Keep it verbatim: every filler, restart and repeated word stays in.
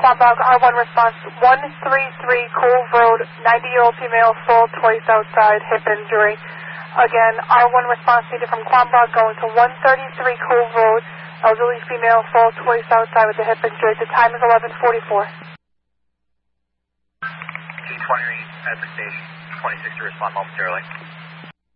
Quambog, R one response, one thirty-three Cove Road, ninety-year-old female, full, twice outside, hip injury. Again, R one response needed from Quambog going to one thirty-three Cove Road, elderly female, full, twice outside with a hip injury. The time is eleven forty-four. T twenty at the station, twenty-six to respond momentarily.